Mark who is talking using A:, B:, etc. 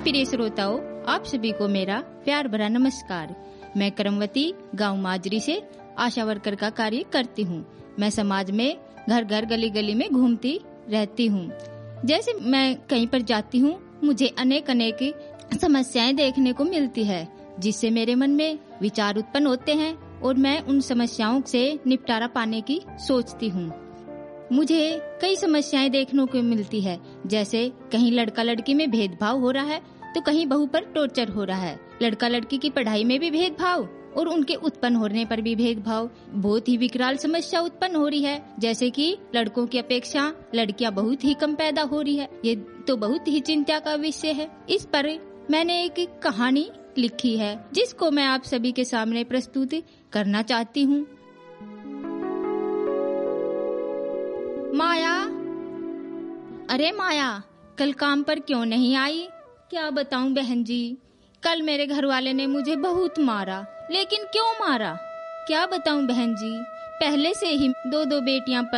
A: प्रिय श्रोताओं, आप सभी को मेरा प्यार भरा नमस्कार। मैं करमवती गांव माजरी से आशा वर्कर का कार्य करती हूँ। मैं समाज में घर घर गली गली में घूमती रहती हूँ। जैसे मैं कहीं पर जाती हूँ, मुझे अनेक समस्याएं देखने को मिलती है, जिससे मेरे मन में विचार उत्पन्न होते हैं और मैं उन समस्याओं से निपटारा पाने की सोचती हूँ। मुझे कई समस्याएं देखने को मिलती है, जैसे कहीं लड़का लड़की में भेदभाव हो रहा है तो कहीं बहू पर टॉर्चर हो रहा है। लड़का लड़की की पढ़ाई में भी भेदभाव और उनके उत्पन्न होने पर भी भेदभाव। बहुत ही विकराल समस्या उत्पन्न हो रही है, जैसे कि लड़कों की अपेक्षा लड़कियां बहुत ही कम पैदा हो रही है। ये तो बहुत ही चिंता का विषय है। इस पर मैंने एक कहानी लिखी है, जिसको मैं आप सभी के सामने प्रस्तुत करना चाहती हूँ। माया, अरे माया, कल काम पर क्यों नहीं आई? क्या बताऊं बहन जी, कल मेरे घर वाले ने मुझे बहुत मारा। लेकिन क्यों मारा क्या बताऊं बहन जी, पहले से ही दो बेटियां